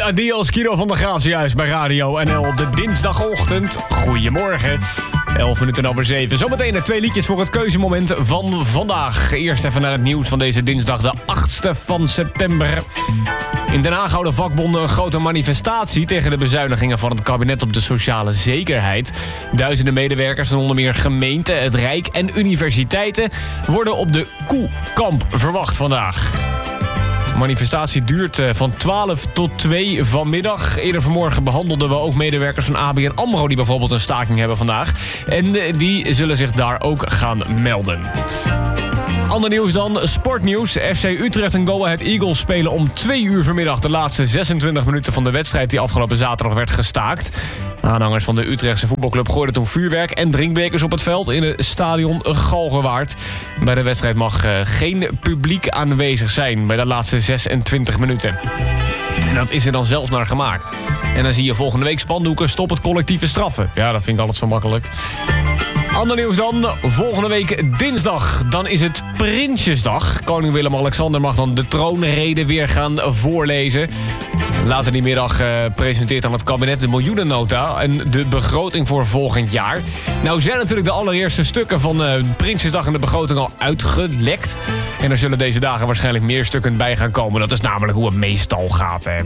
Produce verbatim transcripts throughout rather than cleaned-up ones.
Adios, Guido van der Graaf, juist bij Radio N L op de dinsdagochtend. Goedemorgen. elf minuten over zeven. Zometeen de twee liedjes voor het keuzemoment van vandaag. Eerst even naar het nieuws van deze dinsdag, de achtste van september. In Den Haag houden vakbonden een grote manifestatie tegen de bezuinigingen van het kabinet op de sociale zekerheid. Duizenden medewerkers van onder meer gemeenten, het Rijk en universiteiten worden op de Koekamp verwacht vandaag. De manifestatie duurt van twaalf tot twee vanmiddag. Eerder vanmorgen behandelden we ook medewerkers van A B N AMRO... die bijvoorbeeld een staking hebben vandaag. En die zullen zich daar ook gaan melden. Ander nieuws dan, sportnieuws. F C Utrecht en Go Ahead Eagles spelen om twee uur vanmiddag... de laatste zesentwintig minuten van de wedstrijd die afgelopen zaterdag werd gestaakt. Aanhangers van de Utrechtse voetbalclub gooiden toen vuurwerk en drinkbekers op het veld in het stadion Galgenwaard. Bij de wedstrijd mag uh, geen publiek aanwezig zijn bij de laatste zesentwintig minuten. En dat is er dan zelfs naar gemaakt. En dan zie je volgende week spandoeken stop het collectieve straffen. Ja, dat vind ik altijd zo makkelijk. Ander nieuws dan, volgende week dinsdag, dan is het Prinsjesdag. Koning Willem-Alexander mag dan de troonrede weer gaan voorlezen. Later die middag uh, presenteert dan het kabinet de miljoenennota en de begroting voor volgend jaar. Nou zijn natuurlijk de allereerste stukken van uh, Prinsjesdag en de begroting al uitgelekt. En er zullen deze dagen waarschijnlijk meer stukken bij gaan komen. Dat is namelijk hoe het meestal gaat, hè.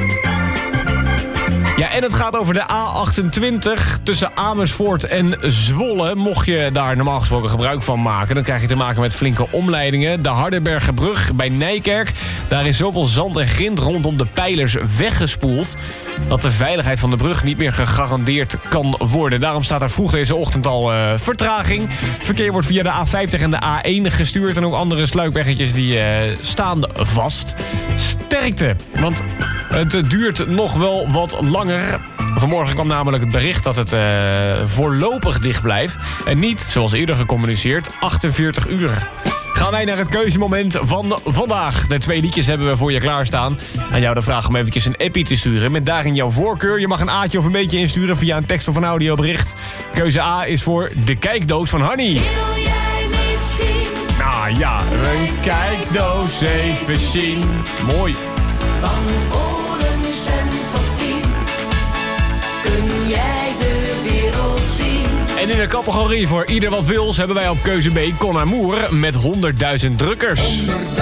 Ja, en het gaat over de A achtentwintig tussen Amersfoort en Zwolle. Mocht je daar normaal gesproken gebruik van maken... dan krijg je te maken met flinke omleidingen. De Hardenbergerbrug bij Nijkerk. Daar is zoveel zand en grind rondom de pijlers weggespoeld... dat de veiligheid van de brug niet meer gegarandeerd kan worden. Daarom staat er vroeg deze ochtend al uh, vertraging. Verkeer wordt via de A vijftig en de A één gestuurd... en ook andere sluipweggetjes die uh, staan vast. Sterkte, want het duurt nog wel wat langer. Vanmorgen kwam namelijk het bericht dat het uh, voorlopig dicht blijft. En niet, zoals eerder gecommuniceerd, achtenveertig uur. Gaan wij naar het keuzemoment van vandaag. De twee liedjes hebben we voor je klaarstaan. Aan jou de vraag om eventjes een appie te sturen met daarin jouw voorkeur. Je mag een A'tje of een beetje insturen via een tekst of een audiobericht. Keuze A is voor de kijkdoos van Hanny. Wil jij misschien? Nou ja, een kijkdoos even zien. Mooi. Want voor een cent of tien kun jij de wereld zien. En in de categorie voor ieder wat wils hebben wij op keuze B Con Amour met honderdduizend drukkers.